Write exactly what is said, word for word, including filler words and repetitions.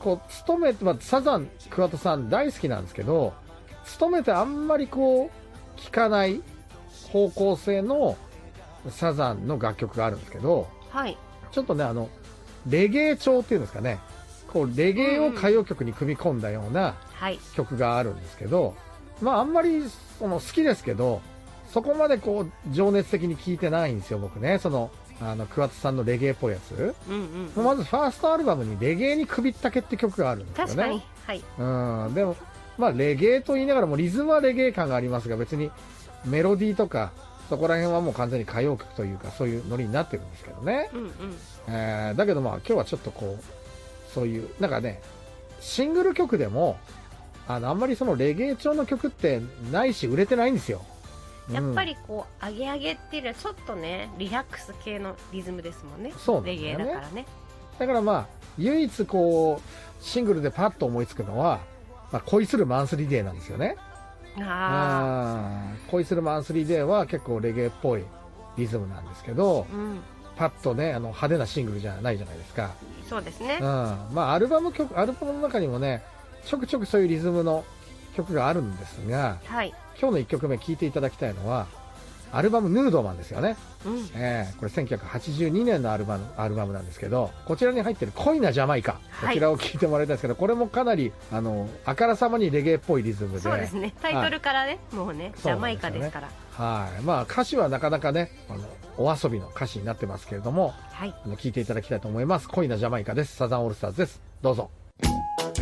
こう勤めて、まあ、サザン桑田さん大好きなんですけど、勤めてあんまりこう聴かない方向性のサザンの楽曲があるんですけど、 はい、 ちょっとねあのレゲエ調っていうんですかね、こうレゲエを歌謡曲に組み込んだような曲があるんですけど、まああんまりその好きですけど、そこまでこう情熱的に聴いてないんですよ僕ね。そのあの桑田さんのレゲエっぽいやつ、うんうん、まずファーストアルバムにレゲエに首ったけって曲があるんですよね。 確かに、はい、 うん、でもまあレゲエと言いながらもリズムはレゲエ感がありますが、別にメロディーとかそこら辺はもう完全に歌謡曲というかそういうノリになってるんですけどね、うんうん、えー、だけどまあ今日はちょっとこうそういうなんかねシングル曲でもあのあんまりそのレゲエ調の曲ってないし売れてないんですよ。 やっぱりこう、うん、上げ上げっていうよりはちょっとねリラックス系のリズムですもんね。 そうなんだよね。 レゲエだからね。 だからまあ唯一こうシングルでパッと思いつくのは、まあ、恋するマンスリーデーなんですよね。ああ、恋するマンスリーデーは結構レゲエっぽいリズムなんですけど、うん、パッとねあの派手なシングルじゃないじゃないですか。 そうですね、 うん、まあアルバム曲アルバムの中にもねちょくちょくそういうリズムの曲があるんですが、はい、今日のいっきょくめ聴いていただきたいのはアルバムヌードマンですよね、うん、えー、これせんきゅうひゃくはちじゅうにねんのアルバム、アルバムなんですけど、こちらに入ってる恋なジャマイカ、こちらを聴いてもらいたいんですけど、これもかなりあのあからさまにレゲエっぽいリズムで、 そうですね、タイトルからね、はい、もうねジャマイカですから、 はい、まあ歌詞はなかなかねあのお遊びの歌詞になってますけれども、はい、あの聴いていただきたいと思います。恋なジャマイカです。サザンオールスターズです。どうぞ。